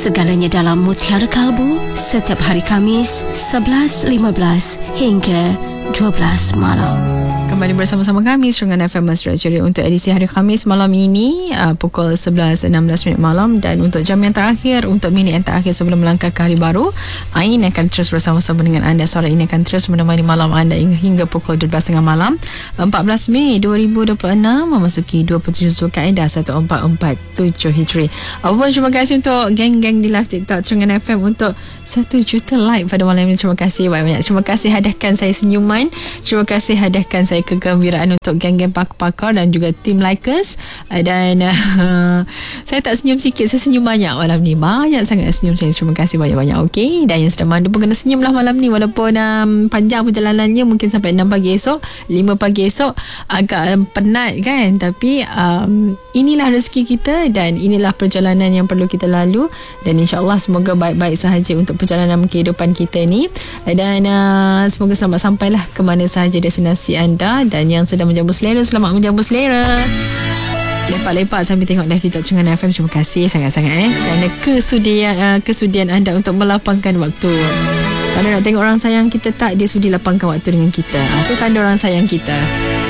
Segalanya dalam Mutiara Kalbu setiap hari Khamis 11.15 hingga 12 malam. Kembali bersama-sama kami Serengan FM Masjid Ceria untuk edisi hari Khamis malam ini pukul 11.16 malam, dan untuk jam yang terakhir, untuk minit yang terakhir sebelum melangkah ke hari baru, Ain akan terus bersama-sama dengan anda. Suara ini akan terus menemani malam anda hingga pukul 12.30 malam 14 Mei 2026 memasuki 27 Zulkaidah 1447 Hijri. Apapun, terima kasih untuk geng-geng di live TikTok Serengan FM untuk 1 juta like pada malam ini. Terima kasih banyak-banyak. Terima kasih hadahkan saya senyuman. Terima kasih hadahkan saya kegembiraan untuk geng-geng pakar-pakar dan juga tim likers. Dan saya tak senyum sikit, saya senyum banyak malam ni. Banyak sangat senyum saya. Terima kasih banyak-banyak. Okey, dan yang sedang mandu pun kena senyumlah malam ni, walaupun panjang perjalanannya, mungkin sampai 6 pagi esok, 5 pagi esok, agak penat kan. Tapi inilah rezeki kita dan inilah perjalanan yang perlu kita lalu, dan insyaAllah semoga baik-baik sahaja untuk perjalanan kehidupan kita ni, dan semoga selamat sampailah ke mana sahaja destinasi anda. Dan yang sedang menjamu selera, selamat menjamu selera. Lepak-lepak sambil tengok live TikTok Serengan FM. Terima kasih sangat-sangat kerana kesudian anda untuk melapangkan waktu. Kalau nak tengok orang sayang kita tak, dia sudi lapangkan waktu dengan kita. Itu tanda orang sayang kita.